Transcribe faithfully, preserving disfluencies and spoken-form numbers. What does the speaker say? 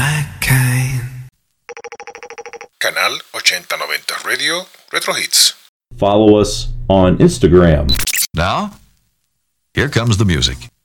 my kind. Canal ochenta noventa Radio Retro Hits. Follow us on Instagram. Now, here comes the music.